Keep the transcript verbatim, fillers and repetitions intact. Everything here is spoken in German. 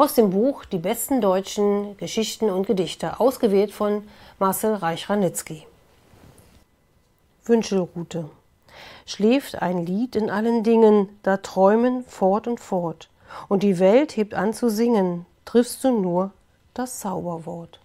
Aus dem Buch Die besten deutschen Geschichten und Gedichte, ausgewählt von Marcel Reich-Ranitzky. Wünschelrute. Schläft ein Lied in allen Dingen, da träumen fort und fort, und die Welt hebt an zu singen, triffst du nur das Zauberwort.